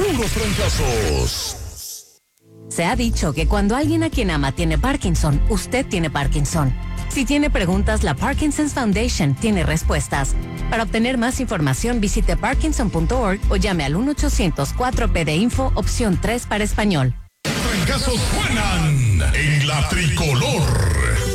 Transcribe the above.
puros trancazos. Se ha dicho que cuando alguien a quien ama tiene Parkinson, usted tiene Parkinson. Si tiene preguntas, la Parkinson's Foundation tiene respuestas. Para obtener más información, visite parkinson.org o llame al 1-800-4PD-INFO, opción 3 para español. Trancazos suenan en la tricolor.